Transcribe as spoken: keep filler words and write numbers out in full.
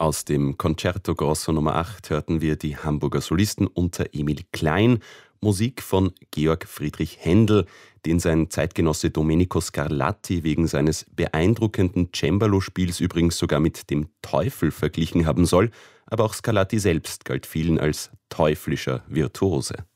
Aus dem Concerto Grosso Nummer acht hörten wir die Hamburger Solisten unter Emil Klein, Musik von Georg Friedrich Händel, den sein Zeitgenosse Domenico Scarlatti wegen seines beeindruckenden Cembalo-Spiels übrigens sogar mit dem Teufel verglichen haben soll, aber auch Scarlatti selbst galt vielen als teuflischer Virtuose.